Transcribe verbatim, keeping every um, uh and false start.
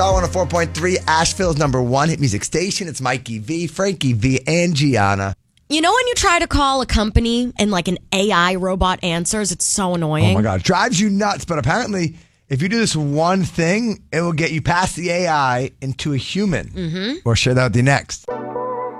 Star one oh four point three, Asheville's number one hit music station. It's Mikey V, Frankie V, and Gianna. You know when you try to call a company and like an A I robot answers, it's so annoying. Oh my God, it drives you nuts. But apparently, if you do this one thing, it will get you past the A I into a human. Mm-hmm. We'll share that with you next.